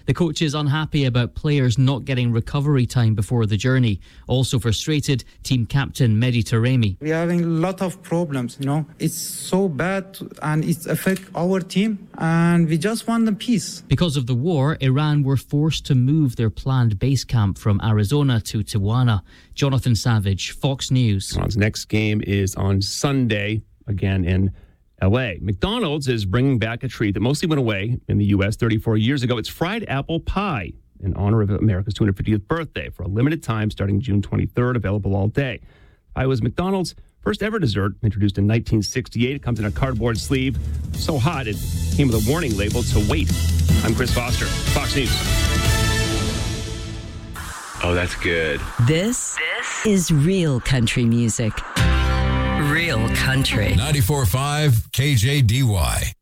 The coach is unhappy about players not getting recovery time before the journey. Also frustrated, team captain Mehdi Taremi. We are having a lot of problems, It's so bad and it affects our team and we just want the peace. Because of the war, Iran were forced to move their planned base camp from Arizona to Tijuana. Jonathan Savage, Fox News. Iran's next game is on Sunday, again in L.A. McDonald's is bringing back a treat that mostly went away in the U.S. 34 years ago. It's fried apple pie in honor of America's 250th birthday for a limited time starting June 23rd, available all day. Pie was McDonald's first ever dessert, introduced in 1968. It comes in a cardboard sleeve. So hot, it came with a warning label to wait. I'm Chris Foster, Fox News. Oh, that's good. This is real country music. Real country. 94.5 KJDY.